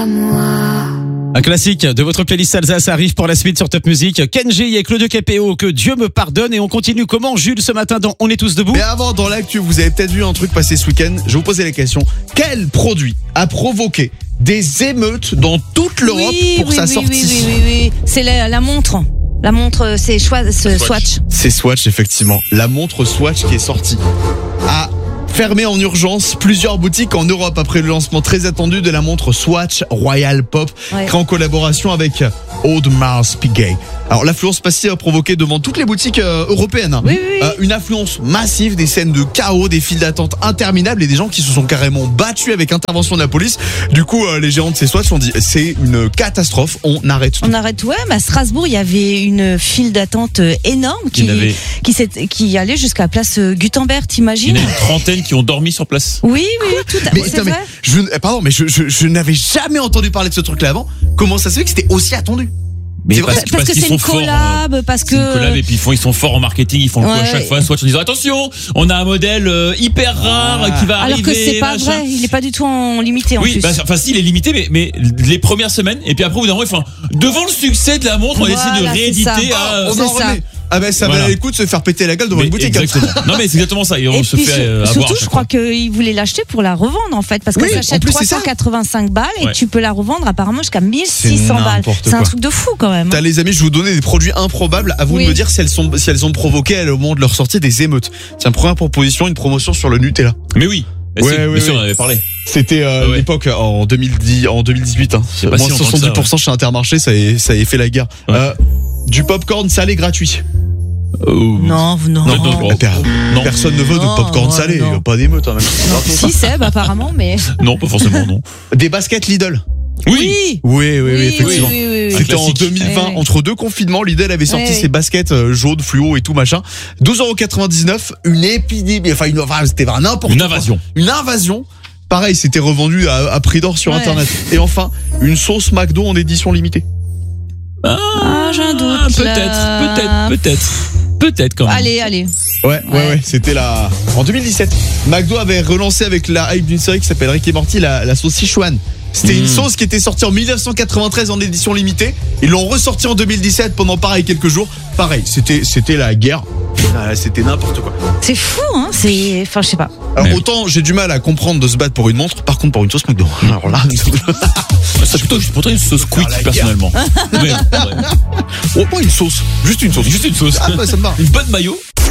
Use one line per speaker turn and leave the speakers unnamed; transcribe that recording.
à moi.
Un classique de votre playlist Alsace arrive pour la suite sur Top Music. Kenji et Claudio Capéo, que Dieu me pardonne. Et on continue comment, Jules, ce matin dans On est tous debout.
Mais avant, dans l'actu, vous avez peut-être vu un truc passer ce week-end. Je vais vous poser la question. Quel produit a provoqué des émeutes dans toute l'Europe pour sa sortie?
Oui. C'est la montre. La montre, c'est Swatch.
C'est Swatch, effectivement. La montre Swatch qui est sortie a fermé en urgence plusieurs boutiques en Europe après le lancement très attendu de la montre Swatch Royal Pop, créée en collaboration avec Audemars Piguet. Alors l'affluence passive a provoqué devant toutes les boutiques européennes une affluence massive, des scènes de chaos, des files d'attente interminables et des gens qui se sont carrément battus avec intervention de la police. Du coup, les gérants de ces Swatch ont dit c'est une catastrophe, on arrête tout.
On arrête, mais à Strasbourg, il y avait une file d'attente énorme qui allait jusqu'à la place Gutenberg, t'imagines?
Il y en a une trentaine qui ont dormi sur place.
Oui, tout à fait. C'est vrai.
Je n'avais jamais entendu parler de ce truc-là avant. Comment ça se fait que c'était aussi attendu?
Mais
c'est vrai,
parce que c'est une collab,
c'est une collab et puis ils sont forts en marketing, ils font le coup à chaque fois. Soit en disant attention, on a un modèle hyper rare qui va arriver.
Alors que c'est pas vrai, il est pas du tout en limité en plus.
Si, il est limité, mais les premières semaines et puis après au bout d'un moment, devant le succès de la montre, on essaie de rééditer
on en remet. Ah ben ça valait le coup de se faire péter la gueule devant une boutique.
Exactement. Non mais c'est exactement ça. Et on se fait avoir.
Surtout, je crois qu'ils voulaient l'acheter pour la revendre en fait, parce que ça achète 385 balles et tu peux la revendre apparemment jusqu'à 1600 balles. C'est un truc de fou quand même.
T'as les amis, je vais vous donner des produits improbables. À vous de me dire si elles ont provoqué au moment de leur sortie des émeutes. Tiens, première proposition, une promotion sur le Nutella.
Mais oui. Bien sûr, on en avait parlé.
C'était l'époque en 2018. Moins 70% chez Intermarché, ça avait fait la guerre. Du popcorn salé gratuit.
Non.
Personne ne veut de popcorn salé, pas d'émeute hein, même.
Si Seb apparemment, mais
non, pas forcément, non.
Des baskets Lidl.
Oui,
effectivement. C'était en 2020, entre deux confinements, Lidl avait sorti ses baskets jaunes, fluo et tout machin. 12,99€, une épidémie, c'était vraiment n'importe quoi. Une invasion. Pareil, c'était revendu à prix d'or sur internet. Et enfin, une sauce McDo en édition limitée.
J'en doute.
Peut-être quand même.
Allez.
Ouais. C'était en 2017. McDo avait relancé avec la hype d'une série qui s'appelle Rick et Morty la sauce Sichuan. C'était une sauce qui était sortie en 1993 en édition limitée. Ils l'ont ressortie en 2017 pendant quelques jours. Pareil, c'était la guerre. C'était n'importe quoi.
C'est fou, hein. Je sais pas.
Alors autant j'ai du mal à comprendre de se battre pour une montre, par contre pour une sauce McDo. Alors là,
c'est plutôt une sauce quick personnellement.
Pas une sauce, juste une sauce.
Ah bah ça me va. Une bonne mayo.